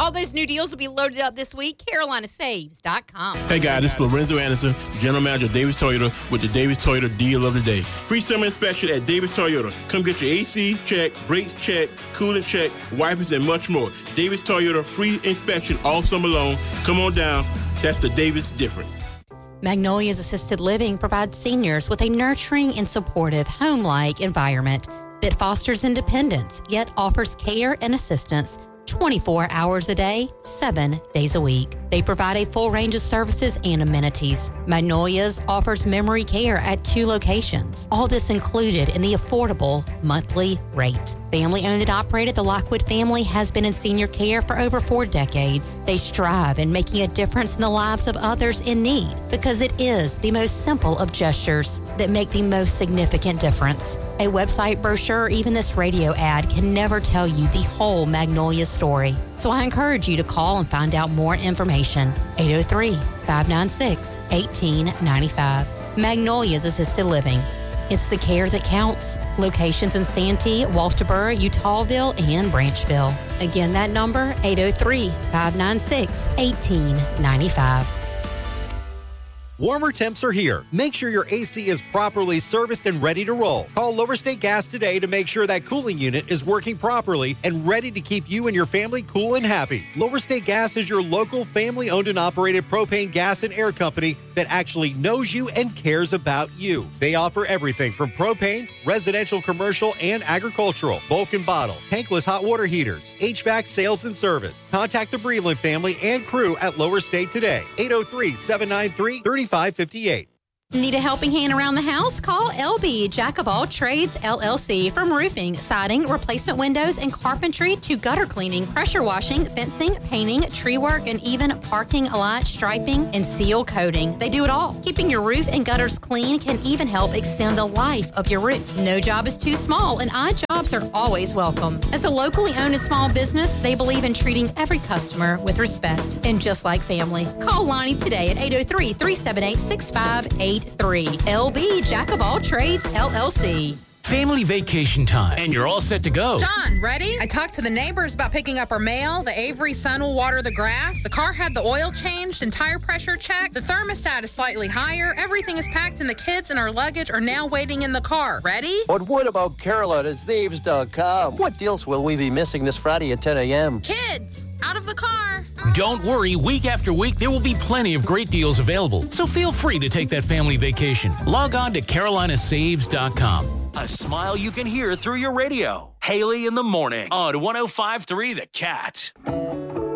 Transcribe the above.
All those new deals will be loaded up this week. CarolinaSaves.com. Hey guys, this is Lorenzo Anderson, General Manager of Davis Toyota with the Davis Toyota Deal of the Day. Free summer inspection at Davis Toyota. Come get your AC check, brakes check, coolant check, wipers, and much more. Davis Toyota, free inspection all summer long. Come on down. That's the Davis difference. Magnolia's Assisted Living provides seniors with a nurturing and supportive home-like environment that fosters independence, yet offers care and assistance 24 hours a day, 7 days a week. They provide a full range of services and amenities. Magnolia's offers memory care at 2 locations. All this included in the affordable monthly rate. Family-owned and operated, the Lockwood family has been in senior care for over 4 decades. They strive in making a difference in the lives of others in need because it is the most simple of gestures that make the most significant difference. A website brochure or even this radio ad can never tell you the whole Magnolia story. So I encourage you to call and find out more information. 803-596-1895. Magnolia's Assisted Living. It's the care that counts. Locations in Santee, Walterboro, Utahville, and Branchville. Again, that number, 803-596-1895. Warmer temps are here. Make sure your AC is properly serviced and ready to roll. Call Lower State Gas today to make sure that cooling unit is working properly and ready to keep you and your family cool and happy. Lower State Gas is your local family-owned and operated propane gas and air company that actually knows you and cares about you. They offer everything from propane, residential, commercial, and agricultural, bulk and bottle, tankless hot water heaters, HVAC sales and service. Contact the Breland family and crew at Lower State today. 803-793-3558. Need a helping hand around the house? Call LB Jack of All Trades LLC. From roofing, siding, replacement windows, and carpentry to gutter cleaning, pressure washing, fencing, painting, tree work, and even parking lot striping and seal coating. They do it all. Keeping your roof and gutters clean can even help extend the life of your roof. No job is too small, and odd jobs are always welcome. As a locally owned and small business, they believe in treating every customer with respect and just like family. Call Lonnie today at 803-378-6583. LB Jack of All Trades LLC. Family vacation time, and you're all set to go. John, ready? I talked to the neighbors about picking up our mail. The Avery son will water the grass. The car had the oil changed and tire pressure checked. The thermostat is slightly higher. Everything is packed, and the kids and our luggage are now waiting in the car. Ready? But what about CarolinaSaves.com? What deals will we be missing this Friday at 10 a.m.? Kids, out of the car. Don't worry, week after week, there will be plenty of great deals available. So feel free to take that family vacation. Log on to CarolinaSaves.com. A smile you can hear through your radio. Haley in the morning on 105.3 The Cat.